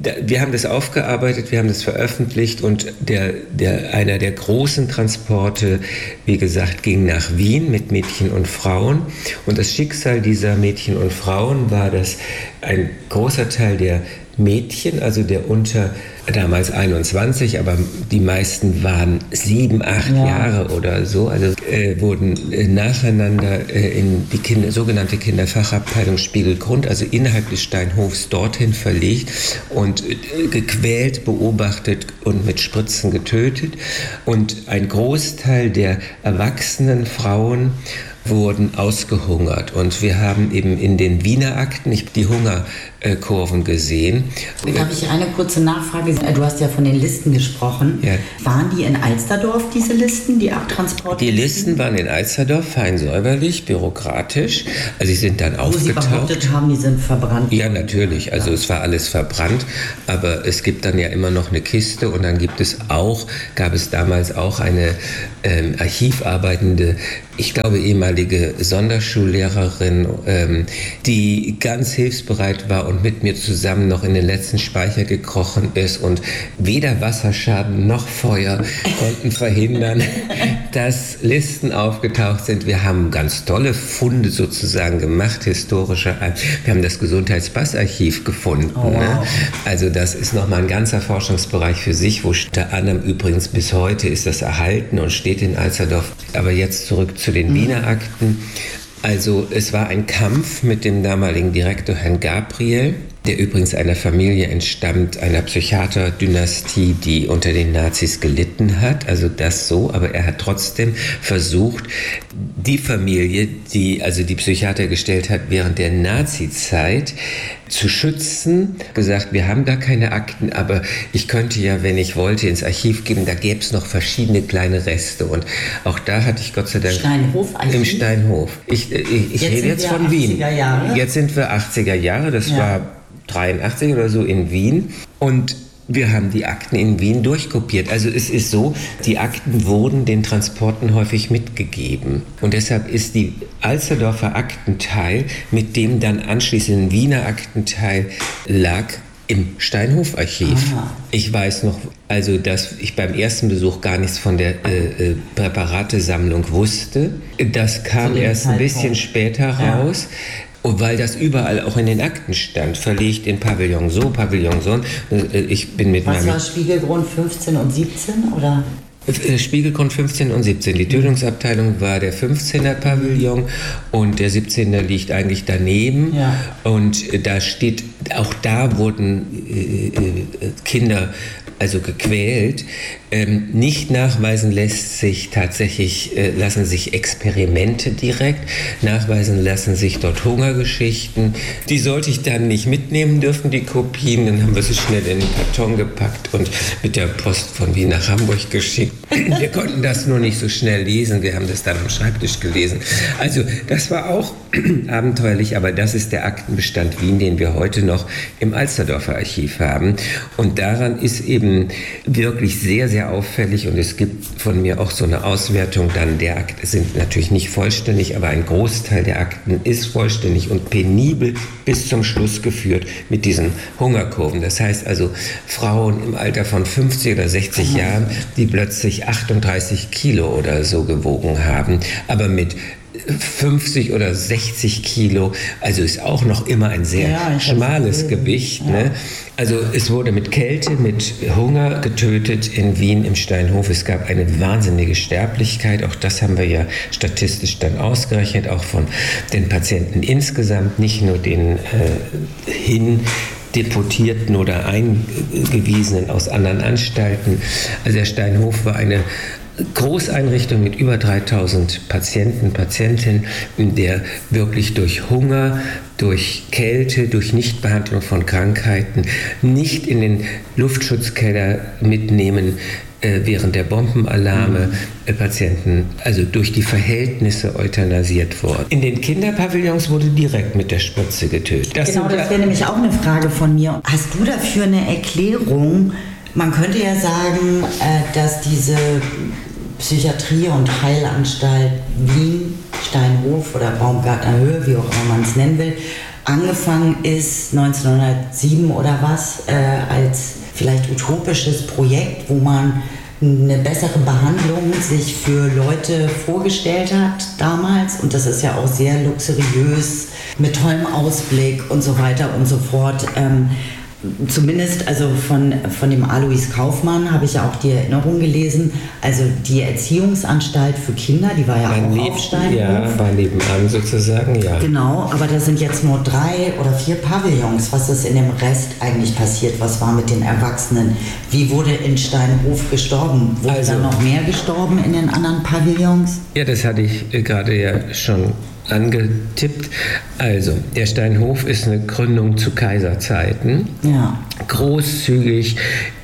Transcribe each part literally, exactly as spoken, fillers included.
wir haben das aufgearbeitet, wir haben das veröffentlicht und der, der, einer der großen Transporte, wie gesagt, ging nach Wien mit Mädchen und Frauen. Und das Schicksal dieser Mädchen und Frauen war, dass ein großer Teil der Mädchen, also der unter damals einundzwanzig, aber die meisten waren sieben, acht ja. Jahre oder so, also äh, wurden äh, nacheinander äh, in die Kinder, sogenannte Kinderfachabteilung Spiegelgrund, also innerhalb des Steinhofs dorthin verlegt und äh, gequält, beobachtet und mit Spritzen getötet. Und ein Großteil der erwachsenen Frauen wurden ausgehungert. Und wir haben eben in den Wiener Akten die Hungerkurven gesehen. Darf ich eine kurze Nachfrage? Du hast ja von den Listen gesprochen. Ja. Waren die in Alsterdorf, diese Listen, die Abtransporte? Die Listen waren in Alsterdorf, fein säuberlich, bürokratisch. Also sie sind dann Wo aufgetaucht. Sie behauptet haben, die sind verbrannt. Ja, natürlich. Also ja. Es war alles verbrannt. Aber es gibt dann ja immer noch eine Kiste. Und dann gibt es auch, gab es damals auch eine ähm, archivarbeitende, ich glaube ehemalige Sonderschullehrerin, ähm, die ganz hilfsbereit war und mit mir zusammen noch in den letzten Speicher gekrochen ist und weder Wasserschaden noch Feuer konnten verhindern, dass Listen aufgetaucht sind. Wir haben ganz tolle Funde sozusagen gemacht, historische. Wir haben das Gesundheitspassarchiv gefunden. Oh, wow. Ne? Also das ist nochmal ein ganzer Forschungsbereich für sich, wo unter anderem übrigens bis heute ist das erhalten und steht in Alsterdorf. Aber jetzt zurück zu den mhm. Wiener Akten. Also es war ein Kampf mit dem damaligen Direktor Herrn Gabriel, der übrigens einer Familie entstammt, einer Psychiaterdynastie, die unter den Nazis gelitten hat, also das so, aber er hat trotzdem versucht, die Familie, die also die Psychiater gestellt hat während der Nazi-Zeit, zu schützen, gesagt, wir haben da keine Akten, aber ich könnte ja, wenn ich wollte, ins Archiv geben, da gäbe es noch verschiedene kleine Reste und auch da hatte ich Gott sei Dank... Steinhof-Archiv? Im Steinhof. Ich, ich, ich rede jetzt von Wien. Jahre. Jetzt sind wir achtziger Jahre, das ja. war dreiundachtzig oder so in Wien und wir haben die Akten in Wien durchkopiert. Also es ist so, die Akten wurden den Transporten häufig mitgegeben. Und deshalb ist die Alsterdorfer Aktenteil mit dem dann anschließenden Wiener Aktenteil lag im Steinhof-Archiv. Aha. Ich weiß noch, also dass ich beim ersten Besuch gar nichts von der äh, äh, Präparatesammlung wusste. Das kam erst ein bisschen später raus. Ja. Und weil das überall auch in den Akten stand, verlegt in Pavillon so, Pavillon so. Ich bin mit Was meinem war Spiegelgrund fünfzehn und siebzehn, oder? Spiegelgrund fünfzehn und siebzehn. Die Tötungsabteilung war der fünfzehner Pavillon und der siebzehner liegt eigentlich daneben. Ja. Und da steht, auch da wurden äh, Kinder also gequält. Ähm, nicht nachweisen lässt sich tatsächlich, äh, lassen sich Experimente direkt, nachweisen lassen sich dort Hungergeschichten. Die sollte ich dann nicht mitnehmen dürfen, die Kopien. Dann haben wir sie schnell in den Karton gepackt und mit der Post von Wien nach Hamburg geschickt. Wir konnten das nur nicht so schnell lesen, wir haben das dann am Schreibtisch gelesen. Also das war auch abenteuerlich, aber das ist der Aktenbestand Wien, den wir heute noch im Alsterdorfer Archiv haben. Und daran ist eben wirklich sehr, sehr auffällig und es gibt von mir auch so eine Auswertung dann der Akten, sind natürlich nicht vollständig, aber ein Großteil der Akten ist vollständig und penibel bis zum Schluss geführt mit diesen Hungerkurven. Das heißt also Frauen im Alter von fünfzig oder sechzig Jahren, die plötzlich achtunddreißig Kilo oder so gewogen haben, aber mit fünfzig oder sechzig Kilo, also ist auch noch immer ein sehr ja, schmales Gewicht. Ja. Ne? Also es wurde mit Kälte, mit Hunger getötet in Wien im Steinhof. Es gab eine wahnsinnige Sterblichkeit, auch das haben wir ja statistisch dann ausgerechnet, auch von den Patienten insgesamt, nicht nur den äh, hin Deportierten oder Eingewiesenen aus anderen Anstalten. Also der Steinhof war eine Großeinrichtung mit über dreitausend Patienten, Patientinnen, in der wirklich durch Hunger, durch Kälte, durch Nichtbehandlung von Krankheiten, nicht in den Luftschutzkeller mitnehmen äh, während der Bombenalarme äh, Patienten, also durch die Verhältnisse euthanasiert wurden. In den Kinderpavillons wurde direkt mit der Spritze getötet. Das genau, das wäre nämlich auch eine Frage von mir. Hast du dafür eine Erklärung? Man könnte ja sagen, dass diese Psychiatrie- und Heilanstalt Wien, Steinhof oder Baumgartner Höhe, wie auch immer man es nennen will, angefangen ist neunzehnhundertsieben oder was, äh, als vielleicht utopisches Projekt, wo man eine bessere Behandlung sich für Leute vorgestellt hat damals. Und das ist ja auch sehr luxuriös, mit tollem Ausblick und so weiter und so fort. Ähm, Zumindest also von, von dem Alois Kaufmann habe ich ja auch die Erinnerung gelesen. Also die Erziehungsanstalt für Kinder, die war ja war auch neben, auf Steinhof. Ja, war nebenan sozusagen, ja. Genau, aber da sind jetzt nur drei oder vier Pavillons. Was ist in dem Rest eigentlich passiert? Was war mit den Erwachsenen? Wie wurde in Steinhof gestorben? Wurde also, dann noch mehr gestorben in den anderen Pavillons? Ja, das hatte ich äh, gerade ja schon angetippt. Also, der Steinhof ist eine Gründung zu Kaiserzeiten. Ja. Großzügig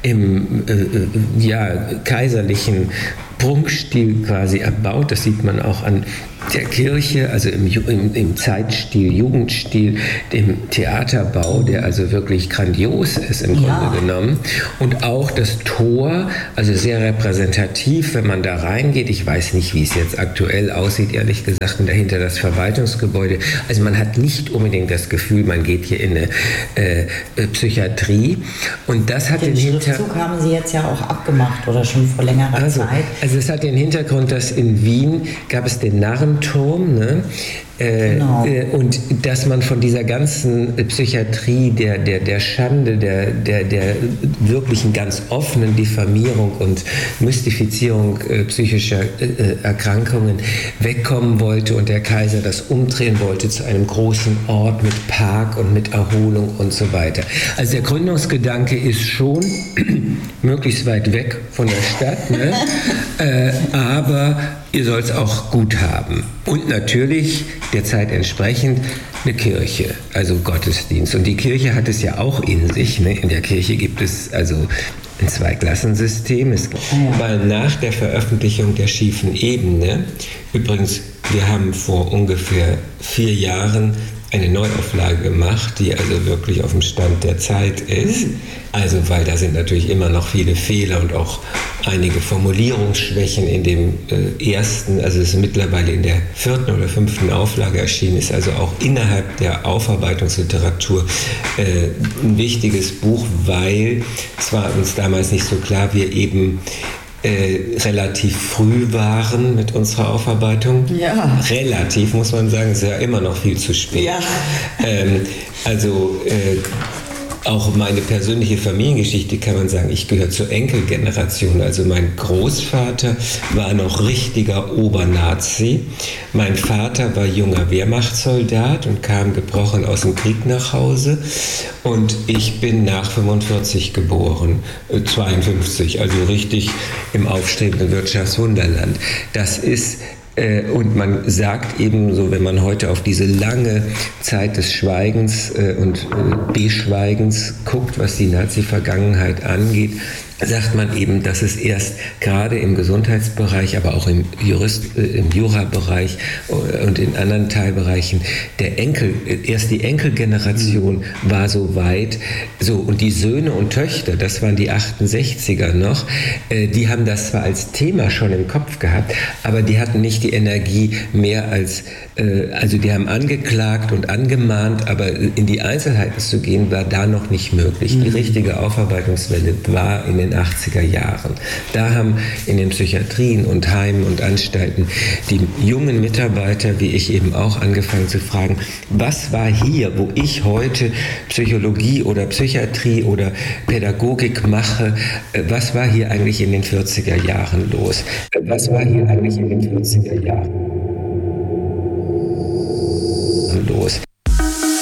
im äh, ja, kaiserlichen Prunkstil quasi erbaut. Das sieht man auch an der Kirche, also im, im, im Zeitstil, Jugendstil, dem Theaterbau, der also wirklich grandios ist im ja. Grunde genommen. Und auch das Tor, also sehr repräsentativ, wenn man da reingeht. Ich weiß nicht, wie es jetzt aktuell aussieht, ehrlich gesagt, und dahinter das Verwaltungsgebäude. Also man hat nicht unbedingt das Gefühl, man geht hier in eine äh, Psychiatrie. Und das hat den, den Schriftzug haben Sie jetzt ja auch abgemacht oder schon vor längerer also, Zeit. Also es hat den Hintergrund, dass in Wien gab es den Narrenturm, ne? Äh, genau. äh, und dass man von dieser ganzen Psychiatrie, der, der, der Schande, der, der, der wirklichen ganz offenen Diffamierung und Mystifizierung äh, psychischer äh, Erkrankungen wegkommen wollte und der Kaiser das umdrehen wollte zu einem großen Ort mit Park und mit Erholung und so weiter. Also der Gründungsgedanke ist schon möglichst weit weg von der Stadt, ne? äh, aber ihr sollt es auch gut haben. Und natürlich der Zeit entsprechend eine Kirche, also Gottesdienst. Und die Kirche hat es ja auch in sich. Ne? In der Kirche gibt es also ein Zweiklassensystem. Es war nach der Veröffentlichung der schiefen Ebene. Übrigens, wir haben vor ungefähr vier Jahren eine Neuauflage gemacht, die also wirklich auf dem Stand der Zeit ist. Also, weil da sind natürlich immer noch viele Fehler und auch einige Formulierungsschwächen in dem äh, ersten, also es ist mittlerweile in der vierten oder fünften Auflage erschienen, ist also auch innerhalb der Aufarbeitungsliteratur äh, ein wichtiges Buch, weil es war uns damals nicht so klar, wir eben Äh, relativ früh waren mit unserer Aufarbeitung. Ja. Relativ, muss man sagen, ist ja immer noch viel zu spät. Ja. Ähm, also äh, auch meine persönliche Familiengeschichte kann man sagen, ich gehöre zur Enkelgeneration. Also mein Großvater war noch richtiger Obernazi. Mein Vater war junger Wehrmachtssoldat und kam gebrochen aus dem Krieg nach Hause. Und ich bin nach fünfundvierzig geboren, äh, zweiundfünfzig, also richtig im aufstrebenden Wirtschaftswunderland. Das ist Und man sagt eben so, wenn man heute auf diese lange Zeit des Schweigens und Beschweigens guckt, was die Nazi-Vergangenheit angeht, sagt man eben, dass es erst gerade im Gesundheitsbereich, aber auch im, Jurist, im Jura-Bereich und in anderen Teilbereichen der Enkel, erst die Enkelgeneration war so weit, so, und die Söhne und Töchter, das waren die achtundsechziger noch, die haben das zwar als Thema schon im Kopf gehabt, aber die hatten nicht die Energie mehr als, also die haben angeklagt und angemahnt, aber in die Einzelheiten zu gehen, war da noch nicht möglich. Die richtige Aufarbeitungswelle war in den achtziger Jahren. Da haben in den Psychiatrien und Heimen und Anstalten die jungen Mitarbeiter, wie ich eben auch, angefangen zu fragen, was war hier, wo ich heute Psychologie oder Psychiatrie oder Pädagogik mache, was war hier eigentlich in den vierziger Jahren los? Was war hier eigentlich in den vierziger Jahren?